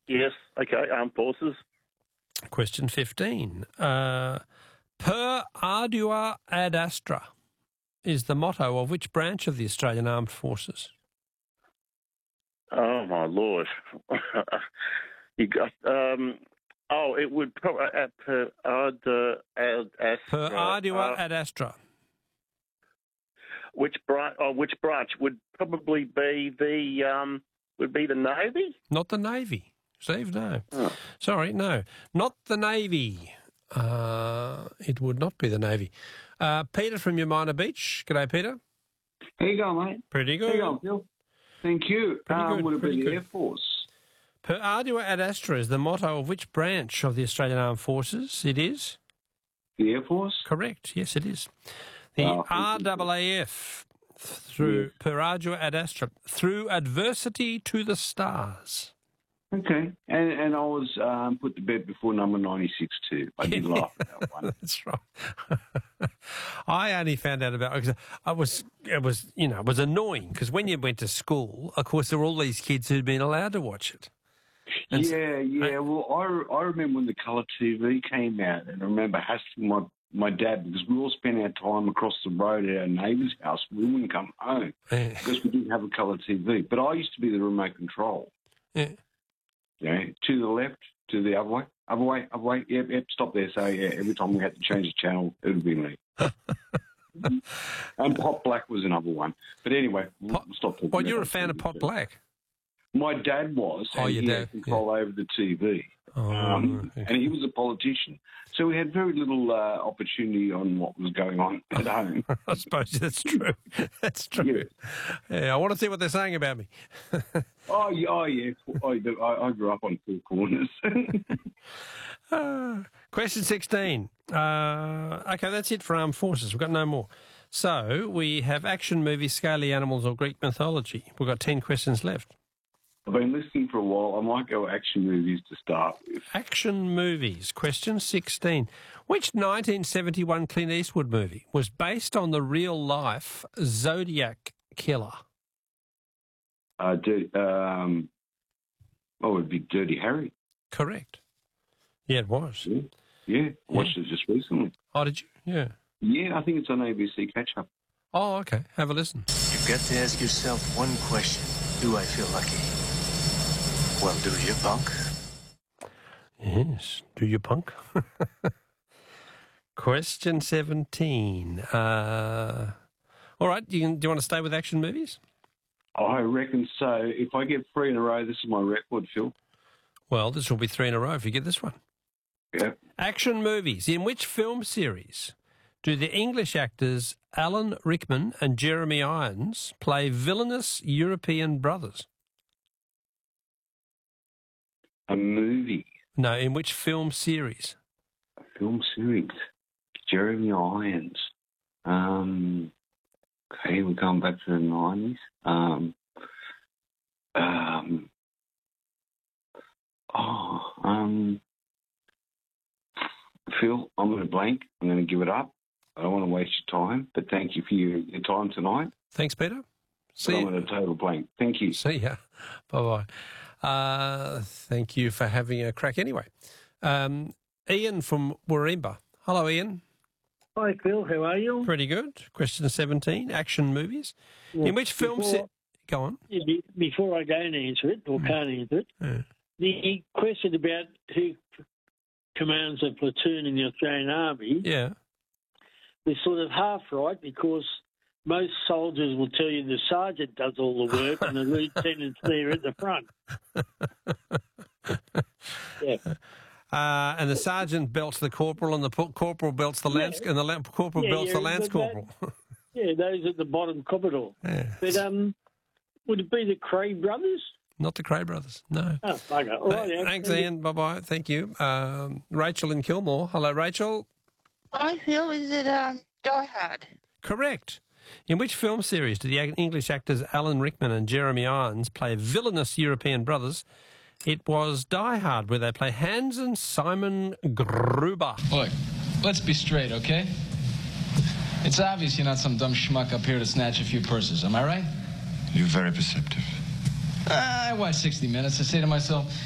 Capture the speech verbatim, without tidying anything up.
Yes. Okay. Armed Forces. Question fifteen. Uh, per ardua ad astra is the motto of which branch of the Australian Armed Forces? Oh my lord! you got. Um, oh, it would probably uh, per ad, uh, ad astra. Per ardua uh, ad astra. Which branch? Oh, which branch would probably be the um, would be the Navy? Not the Navy. Steve, no. Oh. Sorry, no. Not the Navy. Uh, it would not be the Navy. Uh, Peter from Umina Beach. G'day, Peter. How you going, mate? Pretty good. How you going, Phil? Thank you. Pretty um, good, would it pretty be the good. Air Force? Per ardua ad astra is the motto of which branch of the Australian Armed Forces? It is? The Air Force? Correct. Yes, it is. The Oh, R A A F, through Yes. per ardua ad astra, through adversity to the stars. Okay. And and I was um, put to bed before number ninety-six too. I did laugh at that one. That's right. I only found out about because I was it was you know it was annoying because when you went to school, of course, there were all these kids who'd been allowed to watch it. And so- Yeah, yeah. Well, I, I remember when the colour T V came out, and I remember hassling my, my dad because we all spent our time across the road at our neighbour's house. We wouldn't come home Yeah. because we didn't have a colour T V. But I used to be the remote control. Yeah. You know, to the left, to the other way, other way, other way. Yep, yep, stop there. So, yeah, every time we had to change the channel, it would be me. And Pop Black was another one. But anyway, we'll Pop- stop talking Well, about you're a that. fan of Pop Black. My dad was, Oh, and your he dad, had control over the T V. Oh, Um, yeah. and he was a politician. So we had very little uh, opportunity on what was going on at home. I suppose that's true. That's true. Yeah, I want to see what they're saying about me. Oh, yeah, oh, yeah. I, I, I grew up on four corners. Uh, question sixteen. Uh, okay, that's it for Armed Forces. We've got no more. So we have action, movies, scaly animals, or Greek mythology. We've got ten questions left. I've been listening for a while. I might go action movies to start with. Action movies. Question sixteen. Which nineteen seventy-one Clint Eastwood movie was based on the real-life Zodiac killer? Uh, do, um, oh, it'd be Dirty Harry. Correct. Yeah, it was. Yeah, yeah. Watched it just recently. Oh, did you? Yeah. Yeah, I think it's on A B C Catch Up. Oh, okay. Have a listen. You've got to ask yourself one question. Do I feel lucky? Well, do you, punk? Yes. Do you, punk? Question seventeen. Uh, all right. You can, do you want to stay with action movies? I reckon so. If I get three in a row, this is my record, Phil. Well, this will be three in a row if you get this one. Yeah. Action movies. In which film series do the English actors Alan Rickman and Jeremy Irons play villainous European brothers? A movie, No, in which film series? a film series. Jeremy Irons. Um, okay, we're going back to the nineties. Um, um, oh, um, Phil, I'm going to blank. I'm going to give it up. I don't want to waste your time, but thank you for your, your time tonight. Thanks, Peter. But See I'm you. at a total blank. Thank you. See ya. Bye-bye. Uh, thank you for having a crack anyway. Um, Ian from Warringah. Hello, Ian. Hi, Phil. How are you? Pretty good. Question seventeen, action movies. Well, In which film... before- Se- Go on. Yeah, be- Before I go and answer it, or can't answer it, Yeah. the question about who commands a platoon in the Australian Army Yeah. is sort of half right because most soldiers will tell you the sergeant does all the work and the lieutenant's there at the front. Yeah. Uh, and the sergeant belts the corporal, and the po- corporal belts the lance, and the la- corporal Yeah, belts yeah, the lance but that- corporal. Yeah, those at the bottom corridor. Yeah. But um, would it be the Cray brothers? Not the Cray brothers. No. Oh, okay. All right, Th- yeah. Thanks, Ian. Bye bye. Thank you. Um, Rachel in Kilmore. Hello, Rachel. I feel is it um Die Hard? Correct. In which film series do the Eng- English actors Alan Rickman and Jeremy Irons play villainous European brothers? It was Die Hard, where they play Hans and Simon Gruber. Look, let's be straight, okay? It's obvious you're not some dumb schmuck up here to snatch a few purses, am I right? You're very perceptive. I watch sixty minutes. I say to myself,